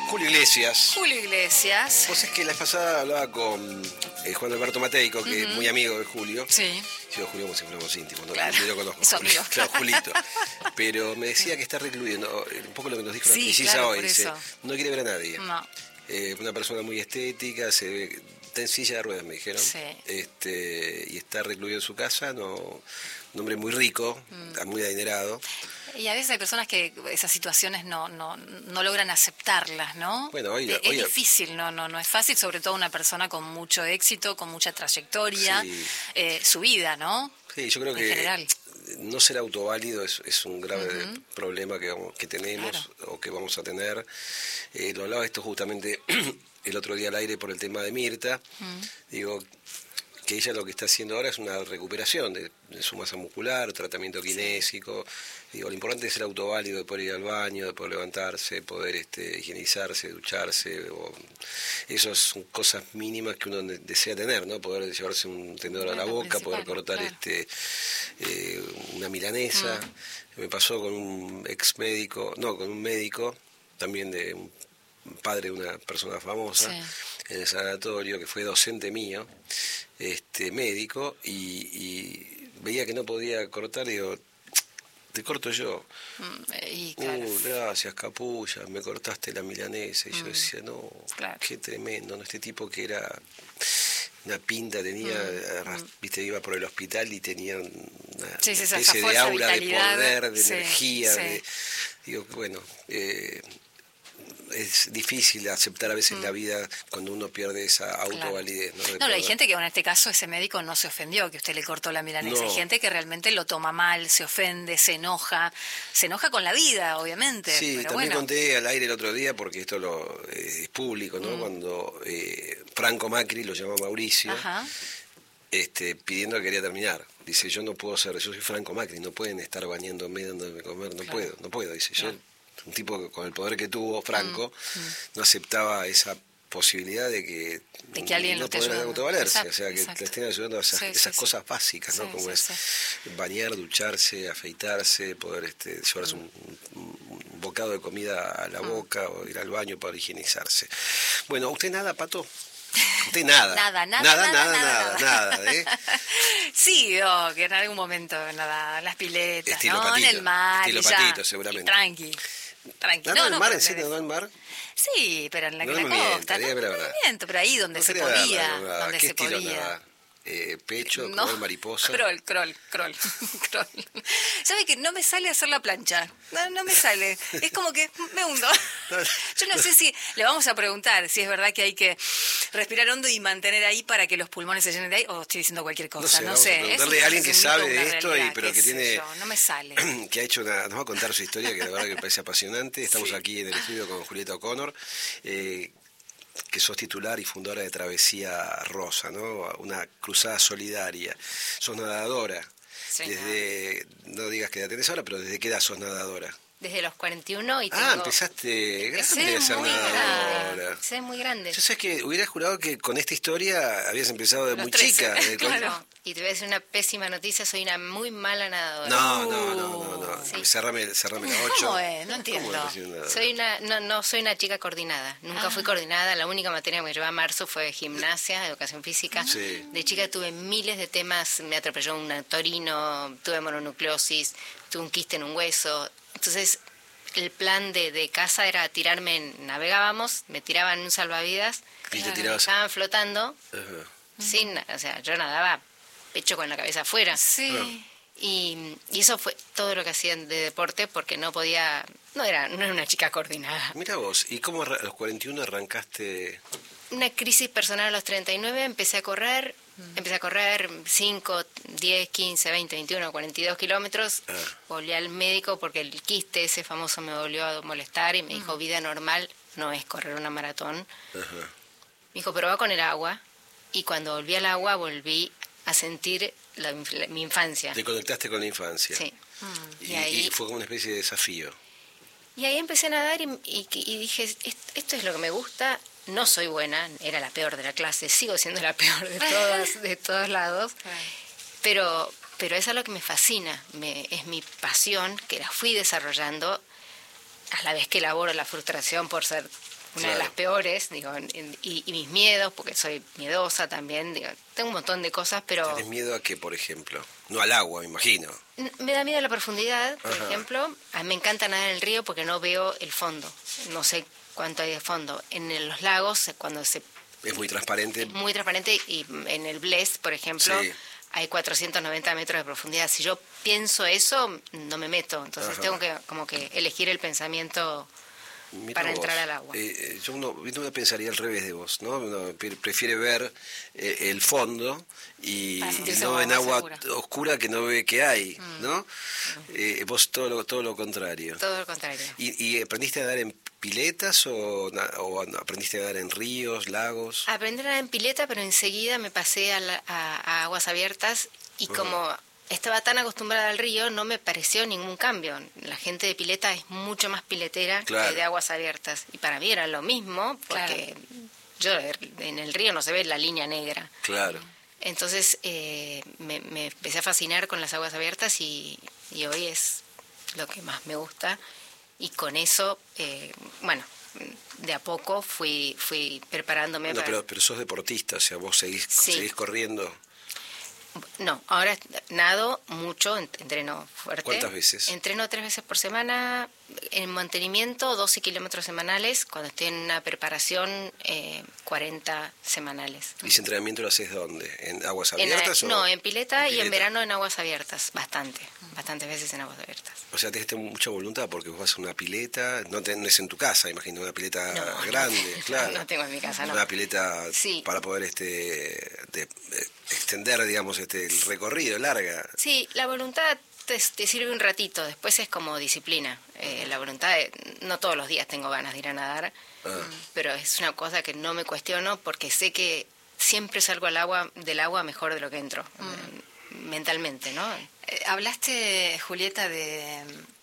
Julio Iglesias. Julio Iglesias. Vos es que la vez pasada hablaba con Juan Alberto Mateico, que es muy amigo de Julio. Sí. Yo Julio como si fuéramos íntimos, ¿no? Claro. Yo lo conozco. Es amigo. Claro, Julito. Pero me decía que está recluido, ¿no? Un poco lo que nos dijo la Sí, Precisa claro, hoy. por Dice, eso. no quiere ver a nadie. No. Una persona muy estética, se ve, está en silla de ruedas, me dijeron. Sí. Y está recluido en su casa, un hombre muy rico, muy adinerado. Y a veces hay personas que esas situaciones no logran aceptarlas, ¿no? Bueno, hoy es difícil, no es fácil, sobre todo una persona con mucho éxito, con mucha trayectoria, Sí. Su vida, ¿no? Sí, yo creo En que general. no ser autoválido es un grave problema que tenemos, Claro. o que vamos a tener. Lo hablaba esto justamente el otro día al aire por el tema de Mirta. Digo, que ella lo que está haciendo ahora es una recuperación de su masa muscular, tratamiento kinésico. Digo, lo importante es ser autoválido, de poder ir al baño, de poder levantarse, poder higienizarse, ducharse. Esas son cosas mínimas que uno desea tener, ¿no? Poder llevarse un tenedor a la boca, poder cortar una milanesa. Me pasó con un con un médico, también de un padre de una persona famosa, en el sanatorio, que fue docente mío, médico, y veía que no podía cortar, y digo, te corto yo. Claro. Gracias, capulla, me cortaste la milanesa. Y yo decía, no, Claro. qué tremendo, ¿no? Este tipo que era una pinta, tenía, viste, iba por el hospital y tenía una esa especie de fuerza, aura, de vitalidad, poder, de sí, energía. sí. Digo, bueno, es difícil aceptar a veces la vida cuando uno pierde esa autovalidez. No, hay gente que en este caso ese médico no se ofendió que usted le cortó la milanesa. No. Hay gente que realmente lo toma mal, se ofende, se enoja con la vida, obviamente. Sí, pero también bueno. conté al aire el otro día, porque esto es público, ¿no? Cuando Franco Macri lo llamó a Mauricio, Ajá. pidiendo que quería terminar. Dice, yo no puedo ser, yo soy Franco Macri, no pueden estar bañándome, dándome de comer, no puedo. Dice, yo, un tipo que con el poder que tuvo Franco, no aceptaba esa posibilidad de que alguien lo no esté poder ayudando. autovalerse, Exacto, o sea, que exacto. le estén ayudando a esas cosas básicas, ¿no? Sí, Como sí, es sí. bañar, ducharse, afeitarse, poder llevarse un bocado de comida a la boca, o ir al baño para higienizarse. Bueno, ¿usted nada, Pato? Usted nada. Nada, ¿eh? Sí, que en algún momento nada, las piletas, Estilo ¿no? Patito, En el mar, estilo y ya, Patito, seguramente. y tranqui. ¿Nada en el mar? ¿En pero serio, no en el mar? Sí, pero en la, No la me mienta, costa, dígame la no verdad. me miento, pero ahí donde No se quería podía, nada. donde ¿Qué se estilo podía. nada? Pecho, No, crawl, mariposa. Crawl. ¿Sabe que no me sale hacer la plancha? No me sale. Es como que me hundo. Yo no sé si le vamos a preguntar si es verdad que hay que respirar hondo y mantener ahí para que los pulmones se llenen de aire, o estoy diciendo cualquier cosa. No vamos a sé. preguntarle a alguien que sabe de esto, pero que tiene... No me sale. Que ha hecho nos va a contar su historia, que la verdad que me parece apasionante. Estamos aquí en el estudio con Julieta O'Connor, que sos titular y fundadora de Travesía Rosa, ¿no? Una cruzada solidaria. Sos nadadora. Sí, no digas qué edad tenés ahora, pero ¿desde qué edad sos nadadora? Desde los 41 y tengo... Empezaste grande a ser nadadora. Empecé muy grande. Yo sé que hubiera jurado que con esta historia habías empezado de Los muy 13, chica. claro. Y te voy a decir una pésima noticia, soy una muy mala nadadora. No. Sí. Cerrame la 8. ¿Cómo es? No entiendo. No soy una chica coordinada. Nunca fui coordinada. La única materia que me llevé a marzo fue gimnasia, educación física. Sí. De chica tuve miles de temas. Me atropelló un torino, tuve mononucleosis, tuve un quiste en un hueso. Entonces, el plan de casa era tirarme, navegábamos, me tiraban en un salvavidas, Y te me tirabas. estaban flotando, Ajá. yo nadaba pecho con la cabeza afuera. Sí. Y eso fue todo lo que hacía de deporte, porque no era una chica coordinada. Mira vos, ¿y cómo a los 41 arrancaste? Una crisis personal a los 39, empecé a correr 5, 10, 15, 20, 21, 42 kilómetros. Volví al médico porque el quiste ese famoso me volvió a molestar y me dijo, vida normal no es correr una maratón. Ajá. Me dijo, pero va con el agua. Y cuando volví al agua, volví a sentir mi infancia. Te conectaste con la infancia. Sí. Y fue como una especie de desafío. Y ahí empecé a nadar y dije, esto es lo que me gusta. No soy buena, era la peor de la clase, sigo siendo la peor de todos lados, pero eso es lo que me fascina, es mi pasión, que la fui desarrollando a la vez que elaboro la frustración por ser una de las peores, digo, y mis miedos, porque soy miedosa también, digo, tengo un montón de cosas, pero... ¿Tienes miedo a qué, por ejemplo? No al agua, me imagino. Me da miedo la profundidad, por ejemplo. A mí me encanta nadar en el río porque no veo el fondo, no sé cuánto hay de fondo. En los lagos, cuando se... Es muy transparente. Es muy transparente, y en el Blest, por ejemplo... Sí. Hay 490 metros de profundidad. Si yo pienso eso, no me meto. Entonces tengo que como que elegir el pensamiento para entrar al agua. Uno pensaría al revés de vos, ¿no? Uno prefiere ver el fondo y no en agua oscura que no ve que hay, ¿no? Vos todo lo contrario. Todo lo contrario. ¿Y aprendiste a nadar en piletas o aprendiste a nadar en ríos, lagos? Aprendí a nadar en pileta, pero enseguida me pasé a aguas abiertas y como estaba tan acostumbrada al río, no me pareció ningún cambio. La gente de pileta es mucho más piletera que de aguas abiertas. Y para mí era lo mismo, porque yo en el río no se ve la línea negra. Claro. Entonces me empecé a fascinar con las aguas abiertas y hoy es lo que más me gusta. Y con eso, de a poco fui preparándome. Pero sos deportista, o sea, vos seguís corriendo. No, ahora nado mucho, entreno fuerte. ¿Cuántas veces? Entreno 3 veces por semana, en mantenimiento 12 kilómetros semanales, cuando estoy en una preparación 40 semanales. ¿Y ese entrenamiento lo haces dónde? ¿En aguas abiertas? No, en pileta y en verano en aguas abiertas, bastantes veces en aguas abiertas. O sea, tienes mucha voluntad porque vos vas a una pileta, no es en tu casa, imagino, una pileta grande, claro. No tengo en mi casa, no. Una pileta para poder extender, digamos, el recorrido, larga. Sí, la voluntad te sirve un ratito, después es como disciplina. La voluntad, no todos los días tengo ganas de ir a nadar, pero es una cosa que no me cuestiono porque sé que siempre salgo del agua mejor de lo que entro, mentalmente, ¿no? Hablaste, Julieta, de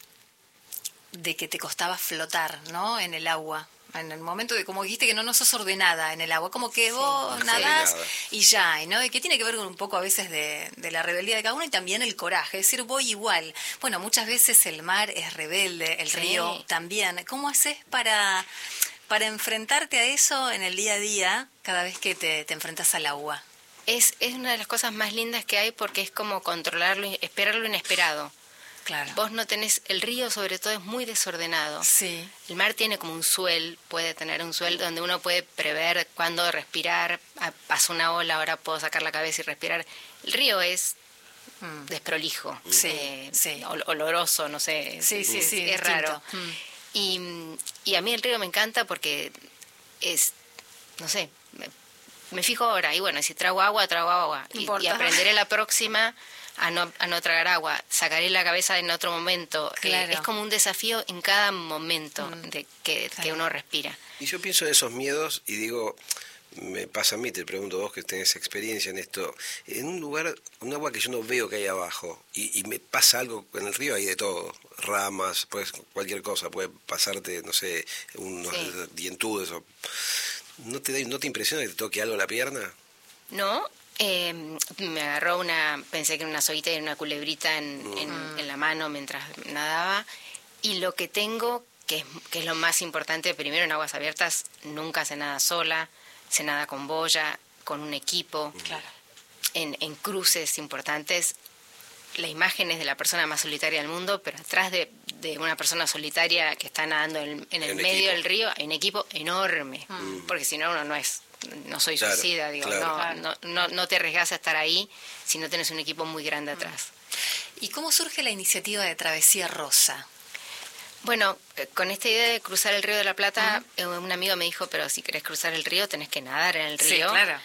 que te costaba flotar, ¿no? En el agua. En el momento de, como dijiste, que no sos ordenada en el agua, como que vos nadás y ya, ¿no? Y que tiene que ver con un poco a veces de la rebeldía de cada uno y también el coraje, es decir, voy igual. Bueno, muchas veces el mar es rebelde, el río también. ¿Cómo haces para enfrentarte a eso en el día a día cada vez que te enfrentas al agua? Es una de las cosas más lindas que hay porque es como controlarlo, esperar lo inesperado. Claro. Vos no tenés, el río sobre todo es muy desordenado. Sí. El mar tiene como un puede tener un suel donde uno puede prever cuándo respirar. Pasa una ola, ahora puedo sacar la cabeza y respirar. El río es desprolijo, oloroso, no sé. Sí, es raro. Y a mí el río me encanta porque es, no sé, me fijo ahora, y bueno, si trago agua. Y aprenderé la próxima a no tragar agua, sacaré la cabeza en otro momento. Claro. Es como un desafío en cada momento de que uno respira. Y yo pienso en esos miedos y digo, me pasa a mí, te pregunto vos que tenés experiencia en esto, en un agua que yo no veo que hay abajo y me pasa algo en el río, hay de todo, ramas, pues cualquier cosa, puede pasarte, no sé, unos dientudos. ¿No te impresiona que te toque algo la pierna? No. Me agarró pensé que era una soguita y una culebrita en la mano mientras nadaba, y lo que tengo, que es lo más importante, primero en aguas abiertas nunca se nada sola, se nada con boya, con un equipo. Claro. En cruces importantes, la imagen es de la persona más solitaria del mundo, pero atrás de una persona solitaria que está nadando en el medio del río hay un equipo enorme, porque si no uno no soy suicida, digo, no te arriesgas a estar ahí si no tenés un equipo muy grande atrás. ¿Y cómo surge la iniciativa de Travesía Rosa? Bueno, con esta idea de cruzar el Río de la Plata, un amigo me dijo, pero si querés cruzar el río tenés que nadar en el río. Sí, claro.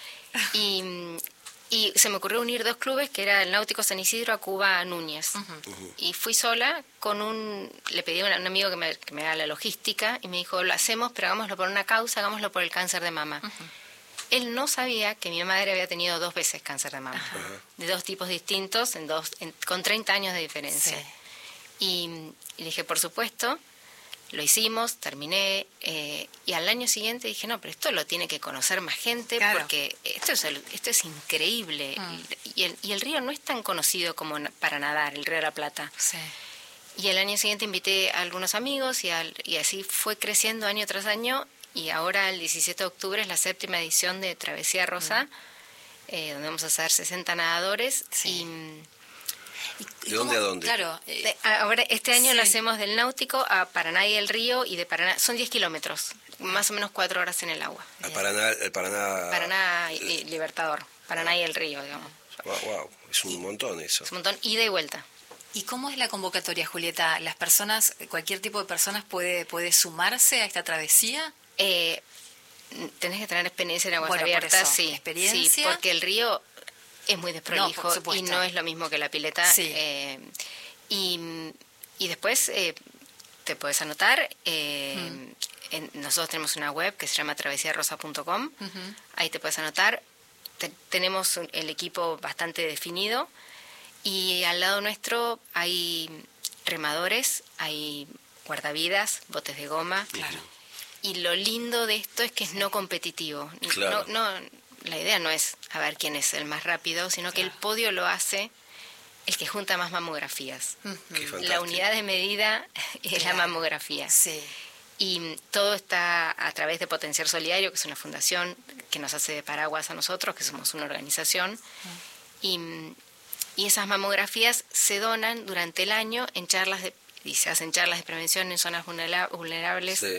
Y se me ocurrió unir 2 clubes, que era el Náutico San Isidro a Cuba Núñez. Y fui sola, le pedí a un amigo que me haga la logística, y me dijo, lo hacemos, pero hagámoslo por una causa, hagámoslo por el cáncer de mama. Él no sabía que mi madre había tenido 2 veces cáncer de mama, de 2 tipos distintos, con 30 años de diferencia. Sí. Y le dije, por supuesto, lo hicimos, terminé, y al año siguiente dije, no, pero esto lo tiene que conocer más gente, porque esto es increíble. Y el río no es tan conocido como para nadar, el Río de la Plata. Sí. Y el año siguiente invité a algunos amigos y así fue creciendo año tras año, y ahora el 17 de octubre es la 7ª edición de Travesía Rosa, donde vamos a hacer 60 nadadores. Sí. ¿De dónde a dónde? Claro. Ahora, este año sí. lo hacemos del Náutico a Paraná y el Río, y de Paraná, son 10 kilómetros, más o menos 4 horas en el agua. A Paraná. Paraná y Libertador, Paraná y el Río, digamos. Wow, es un montón eso. Es un montón, ida y vuelta. ¿Y cómo es la convocatoria, Julieta? ¿Las personas, cualquier tipo de personas puede sumarse a esta travesía? Tenés que tener experiencia en aguas Bueno, por abiertas, eso, sí. experiencia. Sí, porque el río es muy desprolijo, por supuesto. y no es lo mismo que la pileta. Sí. Y después te puedes anotar. Nosotros tenemos una web que se llama travesiarosa.com. Ahí te puedes anotar. Tenemos el equipo bastante definido, y al lado nuestro hay remadores, hay guardavidas, botes de goma. Claro. Y lo lindo de esto es que es no competitivo. Claro. La idea no es a ver quién es el más rápido, sino que el podio lo hace el que junta más mamografías. Qué fantástico. La unidad de medida es la mamografía. Sí. Y todo está a través de Potenciar Solidario, que es una fundación que nos hace de paraguas a nosotros, que somos una organización. Y esas mamografías se donan durante el año y se hacen charlas de prevención en zonas vulnerables. Sí.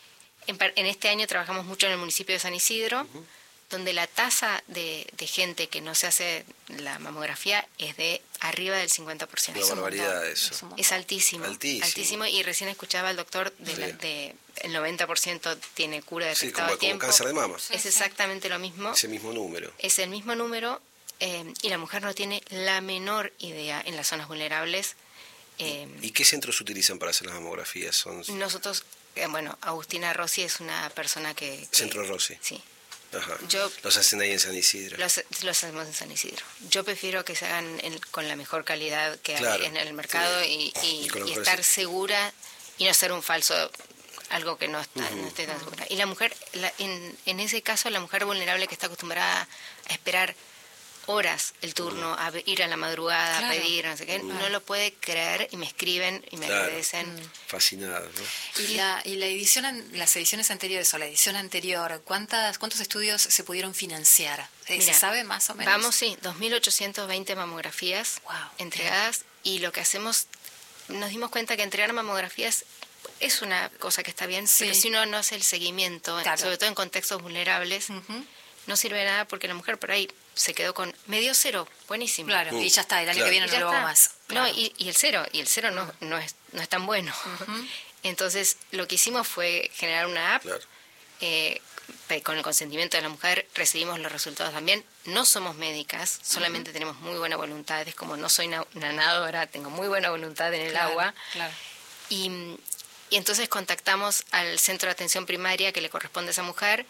En este año trabajamos mucho en el municipio de San Isidro, donde la tasa de gente que no se hace la mamografía es de arriba del 50%. Una barbaridad eso. Es altísimo, Altísimo. Y recién escuchaba al doctor el 90% tiene cura Sí, detectada como a tiempo. cáncer de mama. Es exactamente lo mismo. Ese mismo número. Es el mismo número, y la mujer no tiene la menor idea en las zonas vulnerables. ¿Y qué centros utilizan para hacer las mamografías? Son Nosotros, Agustina Rossi es una persona que Centro Rossi. Sí. Ajá. Yo- Los hacen ahí en San Isidro. Los hacemos en San Isidro. Yo prefiero que se hagan con la mejor calidad que Claro, hay en el mercado, sí. y con lo mejor estar es- segura y no ser un falso, algo que no esté tan segura. Y la mujer, en ese caso, la mujer vulnerable que está acostumbrada a esperar horas el turno, a ir a la madrugada, Claro. a pedir, no sé qué, no lo puede creer, y me escriben y me Claro. agradecen. Fascinados, ¿no? Y la edición, las ediciones anteriores o la edición anterior, ¿cuántos estudios se pudieron financiar? ¿Se Mira, sabe más o menos? Vamos, sí, 2.820 mamografías Wow, entregadas, y lo que hacemos, nos dimos cuenta que entregar mamografías es una cosa que está bien, pero si uno no hace el seguimiento, Claro. sobre todo en contextos vulnerables, no sirve de nada, porque la mujer por ahí se quedó con medio cero, buenísimo. Claro, y ya está, el año Claro. que viene Y no ya lo hago está. más. No, Claro. y el cero no es tan bueno. Entonces, lo que hicimos fue generar una app. Claro. Con el consentimiento de la mujer recibimos los resultados también. No somos médicas, solamente tenemos muy buena voluntad. Es como no soy una nadadora, tengo muy buena voluntad en el Claro, agua. claro. Y entonces contactamos al centro de atención primaria que le corresponde a esa mujer,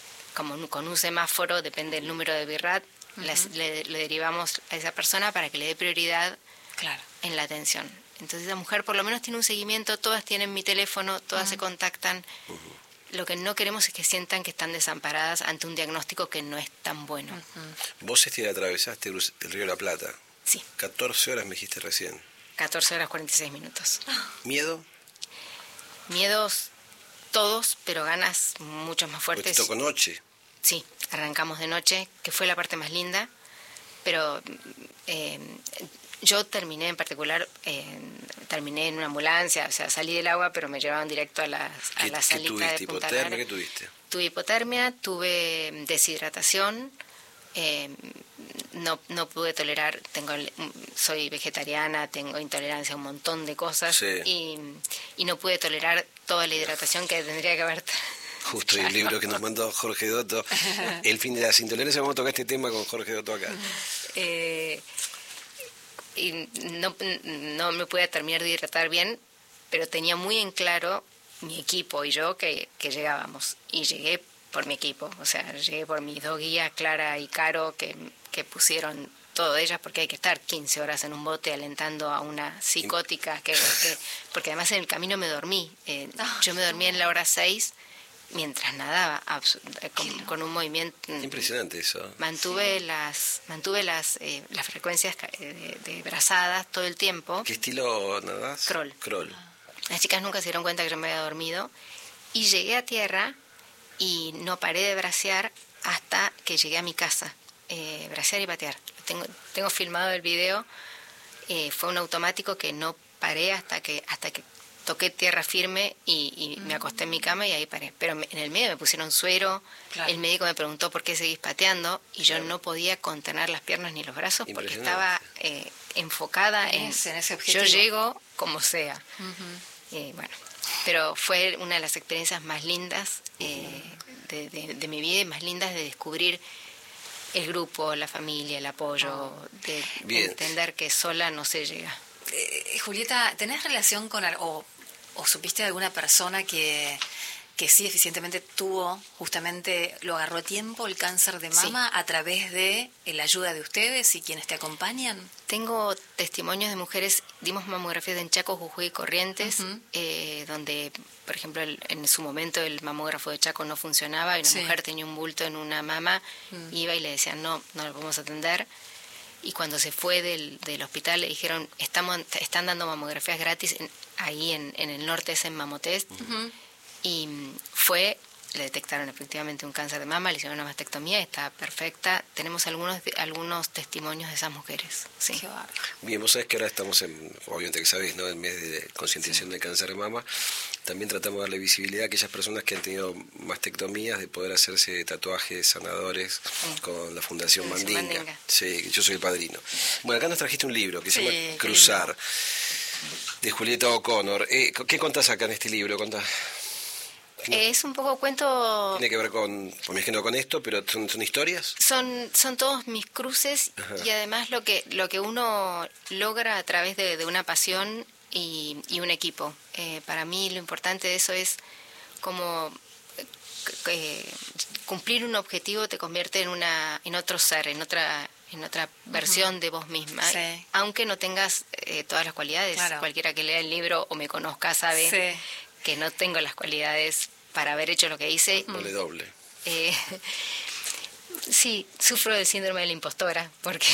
con un semáforo, depende del número de BIRAT, le derivamos a esa persona para que le dé prioridad Claro. en la atención. Entonces la mujer por lo menos tiene un seguimiento, todas tienen mi teléfono, todas se contactan. Lo que no queremos es que sientan que están desamparadas ante un diagnóstico que no es tan bueno. Vos atravesaste el Río de la Plata. Sí, 14 horas me dijiste recién. 14 horas 46 minutos. ¿Miedo? Miedos todos, pero ganas mucho más Porque te fuertes. tocó noche. Sí, arrancamos de noche, que fue la parte más linda, pero yo terminé en particular, terminé en una ambulancia, o sea, salí del agua, pero me llevaban directo a la ¿Qué salita tuviste? de Punta ¿Hipotermia? Lara. ¿Qué tuviste? Tuve hipotermia, tuve deshidratación, no pude tolerar, soy vegetariana, tengo intolerancia a un montón de cosas, Sí. y no pude tolerar toda la hidratación que tendría que haber. Justo hay un libro que nos mandó Jorge Dotto, El fin de las intolerancias. Vamos a tocar este tema con Jorge Dotto acá. Y no me pude terminar de hidratar bien, pero tenía muy en claro mi equipo y yo que llegábamos. Y llegué por mi equipo, o sea, llegué por mis dos guías, Clara y Caro, que pusieron todo de ellas, porque hay que estar 15 horas en un bote alentando a una psicótica, porque además en el camino me dormí. Yo me dormí en la hora 6 mientras nadaba, con un movimiento. Impresionante eso. Mantuve las frecuencias de brazadas todo el tiempo. ¿Qué estilo nadás? Crawl. Crawl. Las chicas nunca se dieron cuenta que yo me había dormido, y llegué a tierra y no paré de bracear hasta que llegué a mi casa. Bracear y patear. Tengo filmado el video. Fue un automático que no paré hasta que toqué tierra firme y me acosté en mi cama y ahí paré. Pero en el medio me pusieron suero, claro. El médico me preguntó por qué seguís pateando y yo no podía contener las piernas ni los brazos porque estaba enfocada en ese objetivo. Yo llego como sea. Bueno, pero fue una de las experiencias más lindas de mi vida y más lindas de descubrir el grupo, la familia, el apoyo, de entender que sola no se llega. Julieta, ¿tenés relación con o supiste de alguna persona que sí eficientemente lo agarró a tiempo el cáncer de mama a través de la ayuda de ustedes y quienes te acompañan? Tengo testimonios de mujeres, dimos mamografías en Chaco, Jujuy y Corrientes, donde, por ejemplo, en su momento el mamógrafo de Chaco no funcionaba y una mujer tenía un bulto en una mama, iba y le decían no lo podemos atender. Y cuando se fue del hospital le dijeron, están dando mamografías gratis ahí en el norte, es en Mamotest. Y le detectaron efectivamente un cáncer de mama, le hicieron una mastectomía, está perfecta. Tenemos algunos testimonios de esas mujeres. Sí. Qué bárbaro. Bien, vos sabés que ahora estamos obviamente que sabés, ¿no? En mes de concientización del cáncer de mama. También tratamos de darle visibilidad a aquellas personas que han tenido mastectomías, de poder hacerse tatuajes sanadores con la Fundación Mandinga. Sí, yo soy el padrino. Bueno, acá nos trajiste un libro que se llama Cruzar, de Julieta O'Connor. ¿Qué contás acá en este libro? Es un poco cuento... Tiene que ver con esto, pero son historias. Son todos mis cruces. Ajá. Y además lo que uno logra a través de una pasión y un equipo. Para mí lo importante de eso es como cumplir un objetivo te convierte en otro ser, en otra versión de vos misma, aunque no tengas todas las cualidades. Claro. Cualquiera que lea el libro o me conozca sabe que no tengo las cualidades para haber hecho lo que hice. Doble. Sí, sufro del síndrome de la impostora, porque...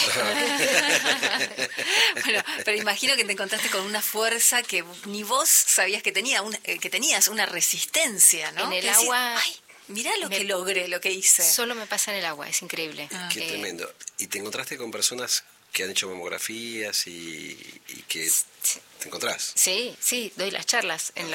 Bueno, pero imagino que te encontraste con una fuerza que ni vos sabías que tenías, una resistencia, ¿no? En el agua... Ay, mirá que logré, lo que hice. Solo me pasa en el agua, es increíble. Qué tremendo. ¿Y te encontraste con personas que han hecho mamografías y que te encontrás? Sí, doy las charlas en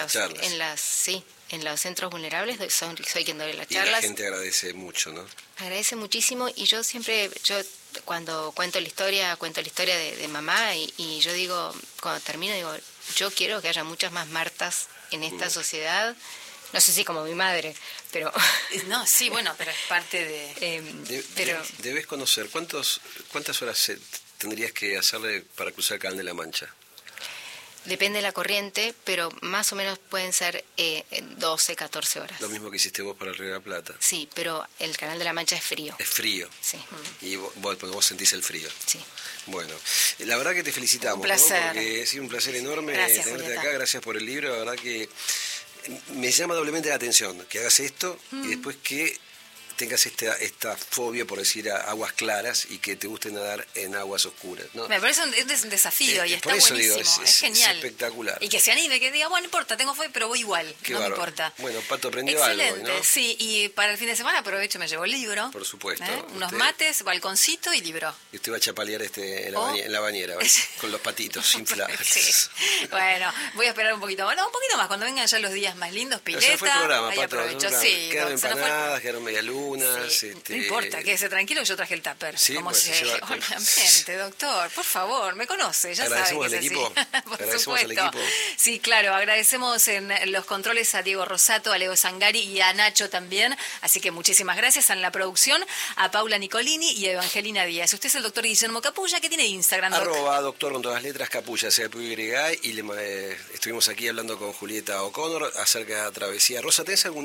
los centros vulnerables, soy quien doy las charlas. Y la gente agradece mucho, ¿no? Agradece muchísimo y yo cuando cuento la historia de mamá y yo digo, cuando termino digo, yo quiero que haya muchas más Martas en esta sociedad. No sé si como mi madre, pero... No, sí, bueno, pero es parte de... Debes conocer, ¿cuántas horas tendrías que hacerle para cruzar el Canal de la Mancha? Depende de la corriente, pero más o menos pueden ser 12, 14 horas. Lo mismo que hiciste vos para el Río de la Plata. Sí, pero el Canal de la Mancha es frío. Es frío. Sí. Y vos sentís el frío. Sí. Bueno, la verdad que te felicitamos. Un placer. ¿No? Porque ha sido un placer enorme tenerte Julieta. acá. Gracias por el libro. La verdad que me llama doblemente la atención que hagas esto y después que tengas esta fobia por decir aguas claras y que te guste nadar en aguas oscuras, ¿no? Me parece un desafío y está buenísimo, digo, es genial. Es espectacular. Y que se anime, que diga, bueno, no importa, tengo fobia, pero voy igual, me importa. Bueno, Pato aprendió excelente, algo, ¿no? Sí, y para el fin de semana aprovecho, me llevo el libro. Por supuesto. Unos mates, balconcito y libro. Y usted va a chapalear en la bañera, con los patitos inflados. Sí. Bueno, voy a esperar un poquito más. No, un poquito más, cuando vengan ya los días más lindos, pileta. Ya fue el programa, ahí Pato. Aprovecho, sí. Quedaron empanadas, quedaron medialunas. Sí. No importa, quédese tranquilo, yo traje el tupper. Sí, como pues, obviamente, doctor, por favor, me conoce, ya sabe que es así. Por supuesto. Al equipo. Sí, claro, agradecemos en los controles a Diego Rosato, a Leo Zangari y a Nacho también, así que muchísimas gracias en la producción, a Paula Nicolini y a Evangelina Díaz. Usted es el doctor Guillermo Capulla, que tiene Instagram, @ doctor con todas las letras, Capulla, CAPUY, y estuvimos aquí hablando con Julieta O'Connor acerca de la travesía. Rosa, ¿tenés algún